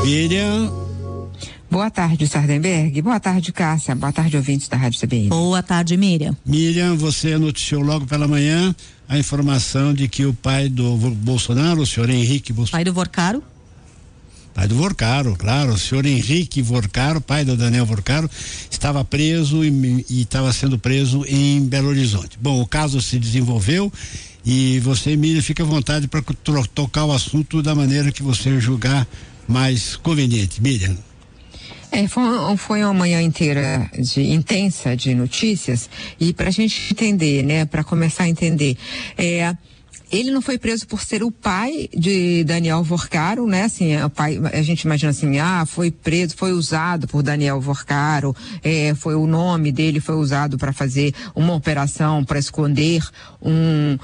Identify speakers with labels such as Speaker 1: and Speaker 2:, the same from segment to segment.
Speaker 1: Miriam.
Speaker 2: Boa tarde, Sardenberg. Boa tarde, Cássia. Boa tarde, ouvintes da Rádio CBN.
Speaker 3: Boa tarde, Miriam.
Speaker 1: Miriam, você noticiou logo pela manhã a informação de que o pai do Bolsonaro, o senhor Henrique Bolsonaro.
Speaker 3: Pai do Vorcaro?
Speaker 1: Pai do Vorcaro, claro. O senhor Henrique Vorcaro, pai do Daniel Vorcaro, estava preso e estava sendo preso em Belo Horizonte. Bom, o caso se desenvolveu e você, Miriam, fica à vontade para tocar o assunto da maneira que você julgar mais conveniente. Miriam.
Speaker 2: Foi uma manhã inteira intensa de notícias e para a gente entender, né, para começar a entender, ele não foi preso por ser o pai de Daniel Vorcaro, né? Assim, o pai, a gente imagina assim, foi preso, foi usado por Daniel Vorcaro, foi o nome dele foi usado para fazer uma operação para esconder um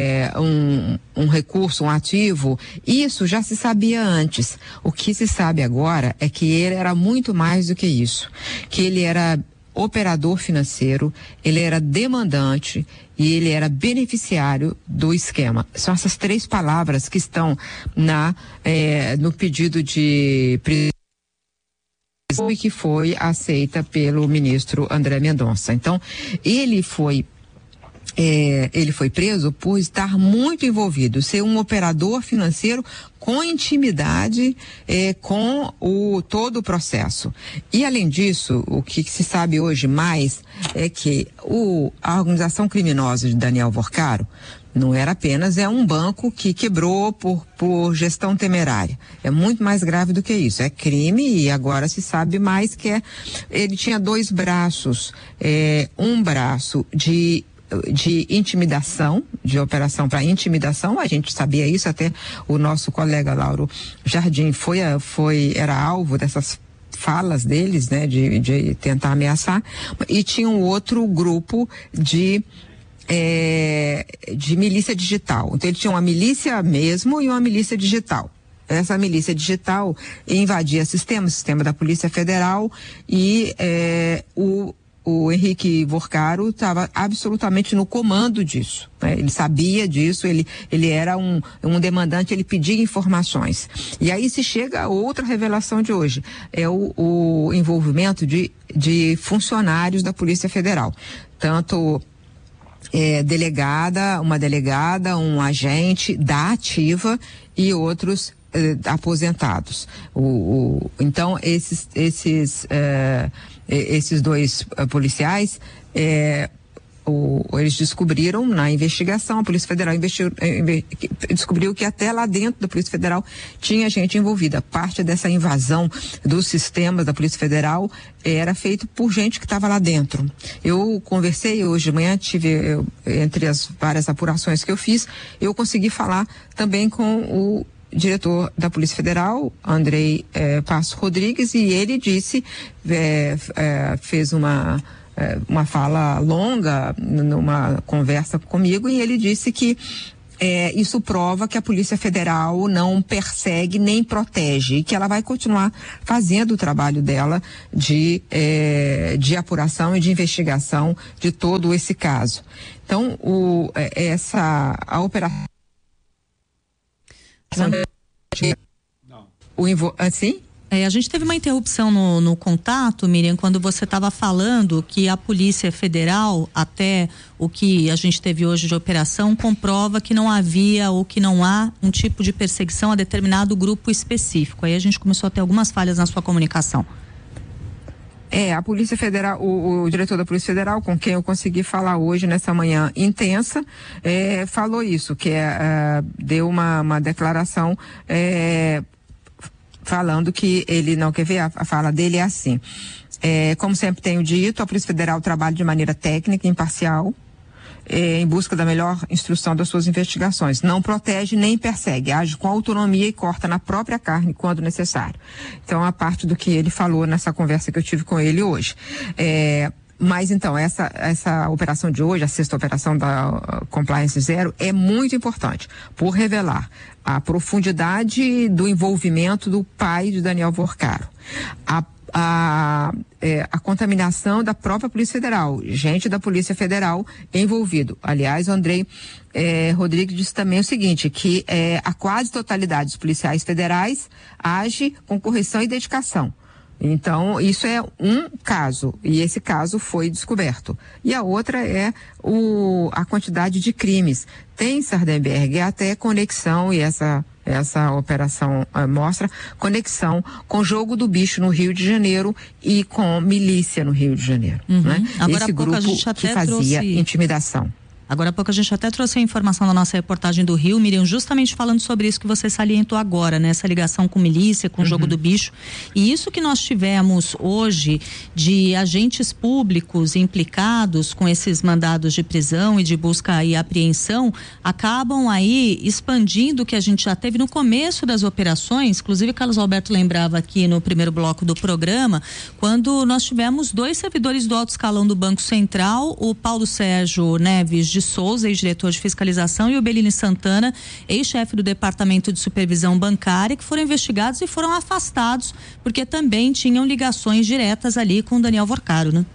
Speaker 2: recurso, um ativo. Isso já se sabia antes. O que se sabe agora é que ele era muito mais do que isso, que ele era operador financeiro, ele era demandante e ele era beneficiário do esquema. São essas três palavras que estão no pedido de prisão e que foi aceita pelo ministro André Mendonça. Então, ele foi preso por estar muito envolvido, ser um operador financeiro com intimidade com todo o processo. E além disso, o que se sabe hoje mais é que a organização criminosa de Daniel Vorcaro não era apenas um banco que quebrou por gestão temerária. É muito mais grave do que isso. É crime e agora se sabe mais que ele tinha dois braços. Um braço de intimidação, de operação para intimidação, a gente sabia isso, até o nosso colega Lauro Jardim era alvo dessas falas deles, né, de tentar ameaçar, e tinha um outro grupo de milícia digital. Então ele tinha uma milícia mesmo e uma milícia digital. Essa milícia digital invadia sistema da Polícia Federal e o Henrique Vorcaro estava absolutamente no comando disso, né? Ele sabia disso, ele era um demandante, ele pedia informações. E aí se chega a outra revelação de hoje, o envolvimento de funcionários da Polícia Federal, tanto uma delegada, um agente da ativa e outros aposentados. Então esses dois policiais, eles descobriram na investigação, a Polícia Federal descobriu que até lá dentro da Polícia Federal tinha gente envolvida. Parte dessa invasão dos sistemas da Polícia Federal era feito por gente que estava lá dentro. Eu conversei hoje de manhã, entre as várias apurações que eu fiz, eu consegui falar também com o diretor da Polícia Federal, Andrei Passo Rodrigues, e ele fez uma fala longa numa conversa comigo, e ele disse que isso prova que a Polícia Federal não persegue nem protege e que ela vai continuar fazendo o trabalho dela de apuração e de investigação de todo esse caso. Então, a operação assim?
Speaker 3: A gente teve uma interrupção no contato, Miriam, quando você estava falando que a Polícia Federal, até o que a gente teve hoje de operação, comprova que não havia ou que não há um tipo de perseguição a determinado grupo específico. Aí a gente começou a ter algumas falhas na sua comunicação.
Speaker 2: A Polícia Federal, o diretor da Polícia Federal, com quem eu consegui falar hoje nessa manhã intensa, falou isso, que deu uma declaração falando que ele não quer ver, a fala dele é assim. Como sempre tenho dito, a Polícia Federal trabalha de maneira técnica, imparcial, em busca da melhor instrução das suas investigações. Não protege nem persegue, age com autonomia e corta na própria carne quando necessário. Então, a parte do que ele falou nessa conversa que eu tive com ele hoje. Mas então, essa operação de hoje, a sexta operação da Compliance Zero, é muito importante por revelar a profundidade do envolvimento do pai de Daniel Vorcaro, a contaminação da própria Polícia Federal, gente da Polícia Federal envolvido. Aliás, o Andrei Rodrigues disse também o seguinte, que a quase totalidade dos policiais federais age com correção e dedicação. Então, isso é um caso, e esse caso foi descoberto. E a outra é a quantidade de crimes. Tem, Sardenberg, até conexão, e essa operação mostra conexão com jogo do bicho no Rio de Janeiro e com milícia no Rio de Janeiro. Né?
Speaker 3: Agora,
Speaker 2: esse grupo que fazia intimidação.
Speaker 3: Agora há pouco a gente até trouxe a informação da nossa reportagem do Rio, Miriam, justamente falando sobre isso que você salientou agora, né? Essa ligação com milícia, com o jogo do bicho. E isso que nós tivemos hoje de agentes públicos implicados com esses mandados de prisão e de busca e apreensão, acabam aí expandindo o que a gente já teve no começo das operações. Inclusive, Carlos Alberto lembrava aqui no primeiro bloco do programa, quando nós tivemos 2 servidores do alto escalão do Banco Central, o Paulo Sérgio Neves de Souza, ex-diretor de fiscalização, e o Bellini Santana, ex-chefe do Departamento de Supervisão Bancária, que foram investigados e foram afastados porque também tinham ligações diretas ali com o Daniel Vorcaro, né?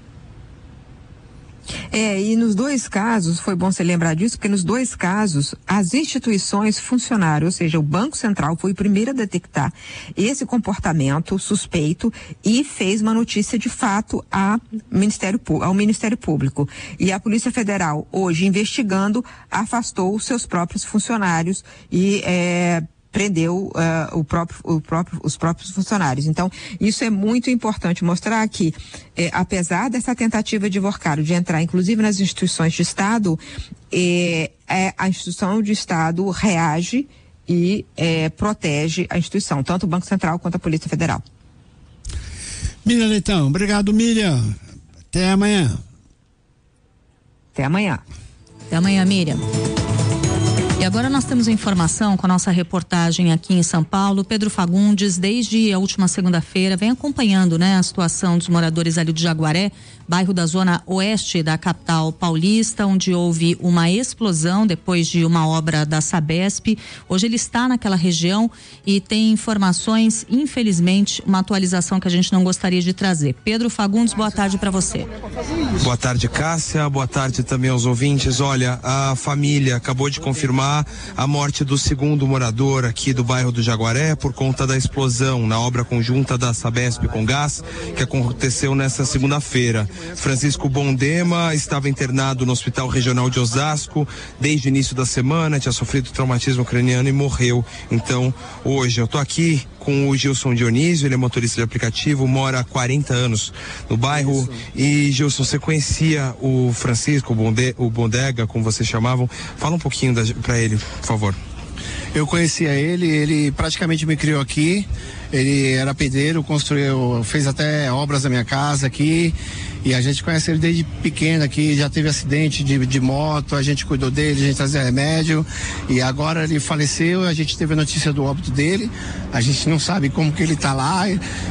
Speaker 2: E nos 2 casos, foi bom você lembrar disso, porque nos 2 casos, as instituições funcionaram, ou seja, o Banco Central foi o primeiro a detectar esse comportamento suspeito e fez uma notícia de fato ao Ministério Público. E a Polícia Federal, hoje investigando, afastou os seus próprios funcionários e prendeu os próprios funcionários. Então, isso é muito importante mostrar que, apesar dessa tentativa de Vorcaro de entrar, inclusive nas instituições de Estado, a instituição de Estado reage e protege a instituição, tanto o Banco Central quanto a Polícia Federal.
Speaker 1: Miriam Leitão, obrigado, Miriam. Até amanhã.
Speaker 2: Até amanhã.
Speaker 3: Até amanhã, Miriam. E agora nós temos informação com a nossa reportagem aqui em São Paulo. Pedro Fagundes, desde a última segunda-feira, vem acompanhando, né, a situação dos moradores ali do Jaguaré, bairro da zona oeste da capital paulista, onde houve uma explosão depois de uma obra da Sabesp. Hoje ele está naquela região e tem informações, infelizmente, uma atualização que a gente não gostaria de trazer. Pedro Fagundes, boa tarde para você.
Speaker 4: Boa tarde, Cássia. Boa tarde também aos ouvintes. Olha, a família acabou de confirmar a morte do 2º morador aqui do bairro do Jaguaré por conta da explosão na obra conjunta da Sabesp com gás, que aconteceu nessa segunda-feira. Francisco Bondema estava internado no Hospital Regional de Osasco desde o início da semana, tinha sofrido traumatismo craniano e morreu. Então, hoje eu tô aqui com o Gilson Dionísio, ele é motorista de aplicativo, mora há 40 anos no bairro. E, Gilson, você conhecia o Francisco, o Bondega, como vocês chamavam? Fala um pouquinho para ele, por favor.
Speaker 5: Eu conhecia ele praticamente me criou aqui. Ele era pedreiro, fez até obras na minha casa aqui, e a gente conhece ele desde pequeno aqui, já teve acidente de moto, a gente cuidou dele, a gente trazia remédio, e agora ele faleceu, a gente teve a notícia do óbito dele, a gente não sabe como que ele tá lá.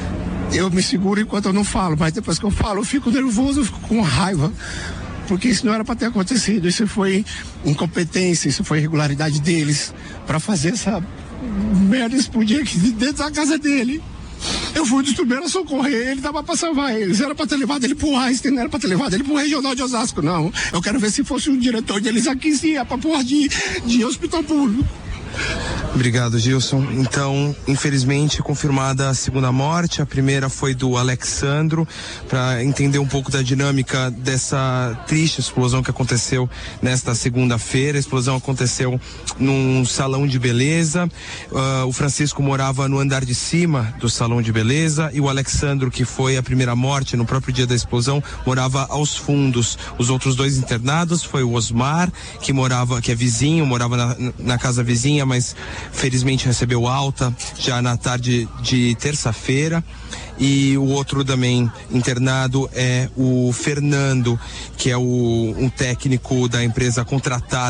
Speaker 5: Eu me seguro enquanto eu não falo, mas depois que eu falo eu fico nervoso, eu fico com raiva, porque isso não era para ter acontecido, isso foi incompetência, isso foi irregularidade deles para fazer essa merda explodir aqui dentro da casa dele. Eu fui dos primeiros a socorrer ele, dava pra salvar eles. Era pra ter levado ele pro Einstein, não era pra ter levado ele pro Regional de Osasco, não. Eu quero ver se fosse o diretor deles aqui, sim, é pra porra de hospital público.
Speaker 4: Obrigado, Gilson. Então, infelizmente, confirmada a segunda morte. A primeira foi do Alexandro, para entender um pouco da dinâmica dessa triste explosão que aconteceu nesta segunda-feira. A explosão aconteceu num salão de beleza. O Francisco morava no andar de cima do salão de beleza, e o Alexandro, que foi a primeira morte no próprio dia da explosão, morava aos fundos. Os outros 2 internados foi o Osmar, que é vizinho, morava na casa vizinha, mas felizmente recebeu alta já na tarde de terça-feira. E o outro também internado é o Fernando, que é um técnico da empresa contratada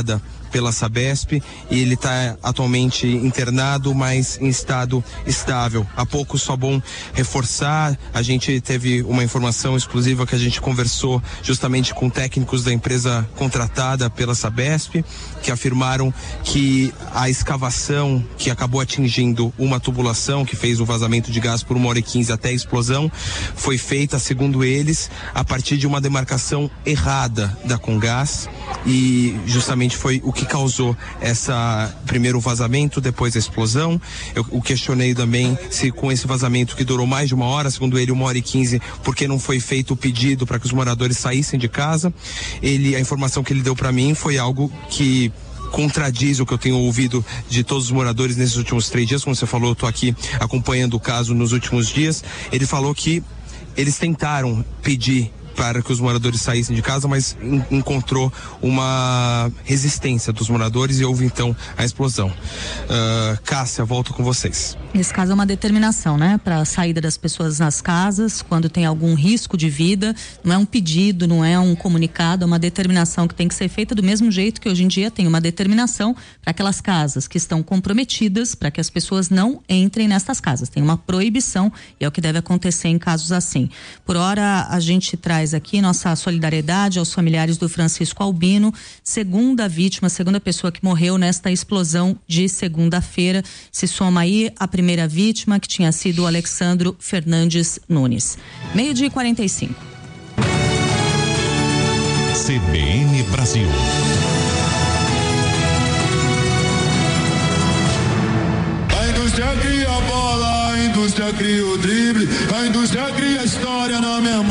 Speaker 4: pela Sabesp e ele está atualmente internado, mas em estado estável. Há pouco, só bom reforçar, a gente teve uma informação exclusiva que a gente conversou justamente com técnicos da empresa contratada pela Sabesp, que afirmaram que a escavação que acabou atingindo uma tubulação que fez o vazamento de gás por 1h15 até a explosão foi feita, segundo eles, a partir de uma demarcação errada da Comgás, e justamente foi o que causou primeiro o vazamento, depois a explosão. Eu questionei também se com esse vazamento que durou mais de 1 hora, segundo ele 1h15, porque não foi feito o pedido para que os moradores saíssem de casa. A informação que ele deu para mim foi algo que contradiz o que eu tenho ouvido de todos os moradores nesses últimos 3 dias. Como você falou, eu estou aqui acompanhando o caso nos últimos dias. Ele falou que eles tentaram pedir para que os moradores saíssem de casa, mas encontrou uma resistência dos moradores e houve então a explosão. Cássia, volto com vocês.
Speaker 3: Nesse caso é uma determinação, né, para a saída das pessoas nas casas quando tem algum risco de vida. Não é um pedido, não é um comunicado, é uma determinação que tem que ser feita do mesmo jeito que hoje em dia tem uma determinação para aquelas casas que estão comprometidas, para que as pessoas não entrem nessas casas. Tem uma proibição e é o que deve acontecer em casos assim. Por hora, a gente traz aqui nossa solidariedade aos familiares do Francisco Albino, segunda pessoa que morreu nesta explosão de segunda-feira. Se soma aí a primeira vítima, que tinha sido o Alexandro Fernandes Nunes. 12h45.
Speaker 6: CBN Brasil.
Speaker 7: A indústria cria a bola, a indústria cria o drible, a indústria cria a história na memória.